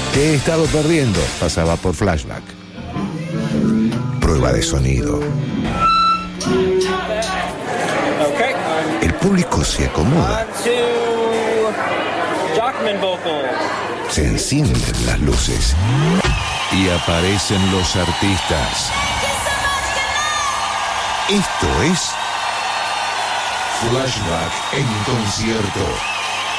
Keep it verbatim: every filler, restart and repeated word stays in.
Te he estado perdiendo. Pasaba por Flashback. Prueba de sonido. El público se acomoda. Se encienden las luces. Y aparecen los artistas. Esto es Flashback en concierto.